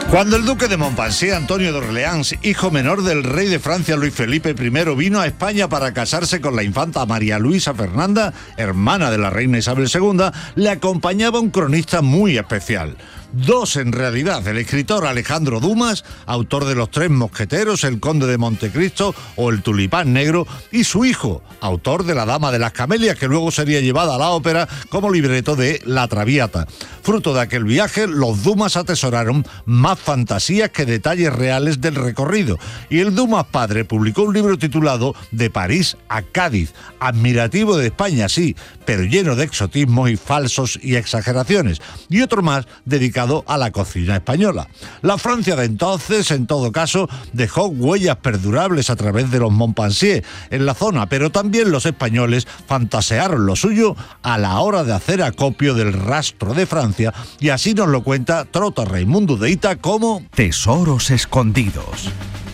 Cuando el duque de Montpensier, Antonio de Orleans, hijo menor del rey de Francia Luis Felipe I, vino a España para casarse con la infanta María Luisa Fernanda, hermana de la reina Isabel II, le acompañaba un cronista muy especial. Dos en realidad, el escritor Alejandro Dumas, autor de Los Tres Mosqueteros, El Conde de Montecristo o El Tulipán Negro, y su hijo, autor de La Dama de las Camelias, que luego sería llevada a la ópera como libreto de La Traviata. Fruto de aquel viaje, los Dumas atesoraron más fantasías que detalles reales del recorrido, y el Dumas padre publicó un libro titulado De París a Cádiz, admirativo de España, sí, pero lleno de exotismos y falsos y exageraciones, y otro más dedicado a la cocina española. La Francia de entonces, en todo caso, dejó huellas perdurables a través de los Montpensier en la zona, pero también los españoles fantasearon lo suyo a la hora de hacer acopio del rastro de Francia, y así nos lo cuenta Trota Raimundo de Ita como Tesoros escondidos.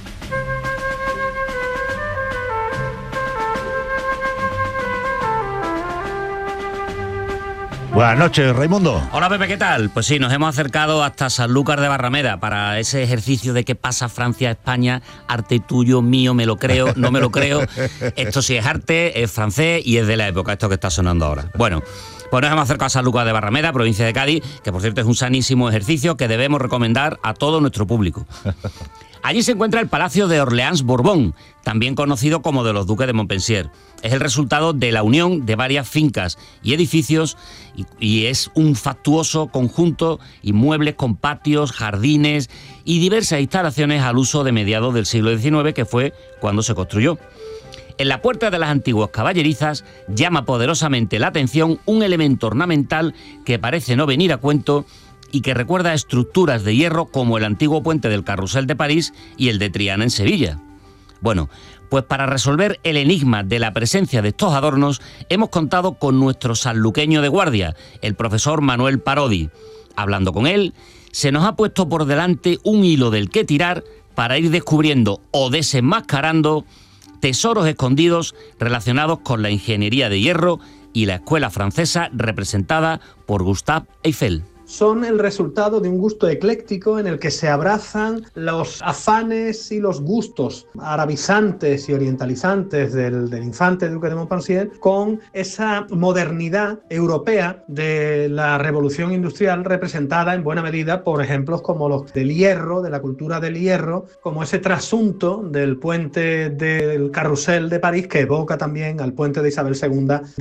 Buenas noches, Raimundo. Hola, Pepe, ¿qué tal? Pues sí, nos hemos acercado hasta Sanlúcar de Barrameda para ese ejercicio de qué pasa Francia a España, arte tuyo, mío, me lo creo, no me lo creo. Esto sí es arte, es francés y es de la época, esto que está sonando ahora. Bueno, pues nos hemos acercado a Sanlúcar de Barrameda, provincia de Cádiz, que por cierto es un sanísimo ejercicio que debemos recomendar a todo nuestro público. Allí se encuentra el Palacio de Orleans-Borbón, también conocido como de los Duques de Montpensier. Es el resultado de la unión de varias fincas y edificios y es un fastuoso conjunto inmuebles con patios, jardines y diversas instalaciones al uso de mediados del siglo XIX, que fue cuando se construyó. En la puerta de las antiguas caballerizas llama poderosamente la atención un elemento ornamental que parece no venir a cuento y que recuerda a estructuras de hierro como el antiguo puente del Carrusel de París y el de Triana en Sevilla. Bueno, pues para resolver el enigma de la presencia de estos adornos hemos contado con nuestro sanluqueño de guardia, el profesor Manuel Parodi. Hablando con él, se nos ha puesto por delante un hilo del que tirar para ir descubriendo o desenmascarando tesoros escondidos relacionados con la ingeniería de hierro y la escuela francesa representada por Gustave Eiffel. Son el resultado de un gusto ecléctico en el que se abrazan los afanes y los gustos arabizantes y orientalizantes del infante duque de Montpensier con esa modernidad europea de la revolución industrial representada en buena medida por ejemplos como los del hierro, de la cultura del hierro, como ese trasunto del puente del Carrusel de París que evoca también al puente de Isabel II